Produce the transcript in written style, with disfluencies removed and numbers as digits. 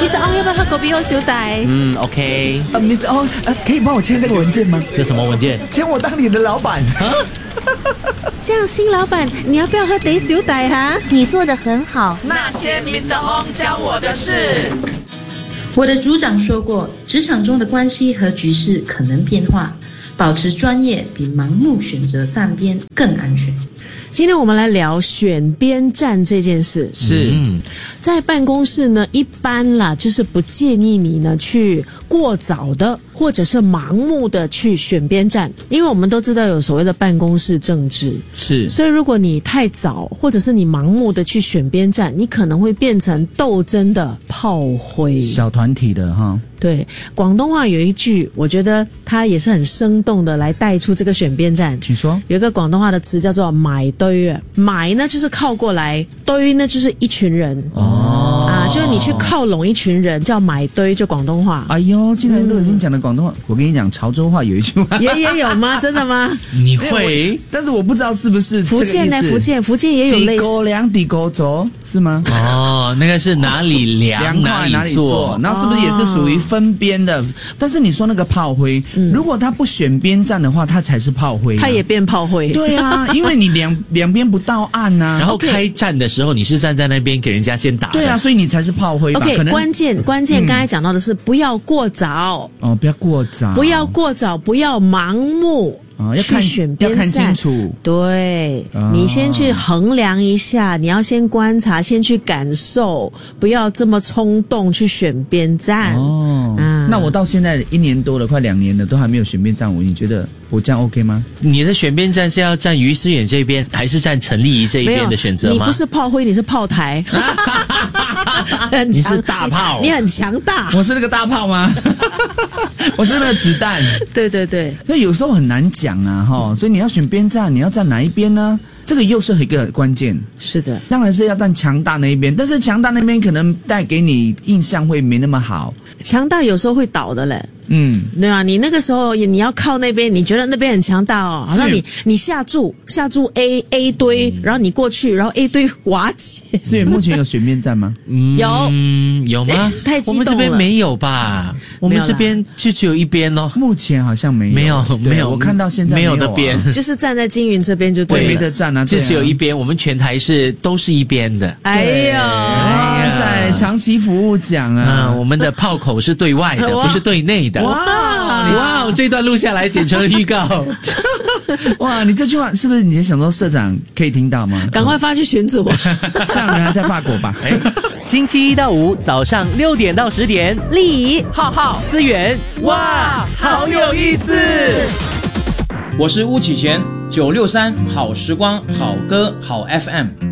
Mr. Ong 要不要喝果啤或小弟 ？OK。 Miss Ong，可以帮我签这个文件吗？ 这什么文件？ 签我当你的老板啊！ 这样，新老板，你要不要喝茶小弟哈？ 你做得很好。 那些 Mr. Ong 教我的事。 我的组长说过，职场中的关系和局势可能变化，保持专业比盲目选择站边更安全。 今天我们来聊选边站这件事。 是， 在办公室呢，一般啦，就是不建议你呢去过早的或者是盲目的去选边站，因为我们都知道有所谓的办公室政治。 是， 所以如果你太早或者是你盲目的去选边站，你可能会变成斗争的炮灰。 小团体的哈。 对，广东话有一句，我觉得它也是很生动的来带出这个选边站。 请说。 有一个广东话的词叫做买堆啊，买呢就是靠过来，堆呢就是一群人。就是你去靠拢一群人叫买堆，就广东话。 哎呦，竟然都已经讲了广东话。我跟你讲，潮州话有一句话也有吗？真的吗？ 你会？ 但是我不知道是不是这个意思。 福建呢？福建也有类似。 地沟粮地沟做是吗？ 那个是哪里凉哪里做，然后是不是也是属于分边的？但是你说那个炮灰，如果他不选边站的话，他才是炮灰。 他也变炮灰。 对啊，因为你两边不到岸啊。 然后开战的时候，你是站在那边给人家先打的。 对啊，所以你才是炮灰吧。 OK， 关键刚才讲到的是不要过早。 不要过早。 不要过早，不要盲目。去选边站， 要看清楚。 对，你先去衡量一下，你要先观察，先去感受，不要这么冲动去选边站。 那我到现在1年多了，快2年了，都还没有选边站，你觉得我这样 OK 吗？ 你的选边站是要站于思远这边，还是站陈丽仪这一边的选择吗？ 你不是炮灰，你是炮台。 你是大炮， 你很强大。 我是那个大炮吗？我是那个子弹。 对对对， 那有时候很难讲啊，所以你要选边站，你要站哪一边呢？这个又是一个关键。 是的， 当然是要站强大那一边，但是强大那边可能带给你印象会没那么好。 强大有时候会倒的嘞。对啊，你那个时候你要靠那边，你觉得那边很强大好像你下注 A 堆，然后你过去，然后 A 堆瓦解。 所以目前有选边站吗？ 有吗？ 太激动了。 我们这边没有吧？我们这边就只有一边咯。 目前好像没有，我看到现在没有的边， 就是站在金云这边就对了， 没得站啊， 就只有一边。我们全台都是一边的。 哎呀， 哇塞，长期服务奖啊！ 我们的炮口是对外的，不是对内的。哇，这段录下来剪成了预告。 哇，你这句话是不是你想说社长可以听到吗？ 赶快发去群组。 上人还在法国吧？ 星期1到5早上6点到10点， 丽仪、 浩浩、思远，哇，好有意思！ 我是巫启贤，963好时光好歌好 FM。